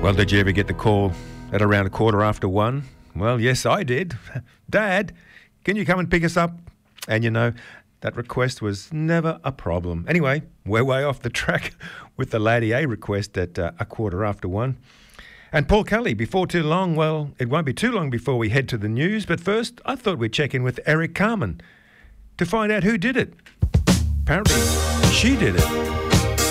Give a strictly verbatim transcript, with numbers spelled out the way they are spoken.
Well, did you ever get the call at around a quarter after one? Well, yes, I did. Dad, can you come and pick us up? And you know, that request was never a problem. Anyway, we're way off the track with the Lady A request at uh, a quarter after one. And Paul Kelly, before too long, well, it won't be too long before we head to the news, but first, I thought we'd check in with Eric Carmen to find out who did it. Apparently, she did it.